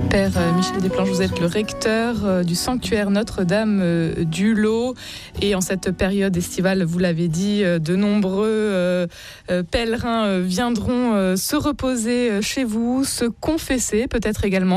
Père Michel Desplanches, vous êtes le recteur du sanctuaire Notre-Dame du Lot. Et en cette période estivale, vous l'avez dit, de nombreux pèlerins viendront se reposer chez vous, se confesser peut-être également.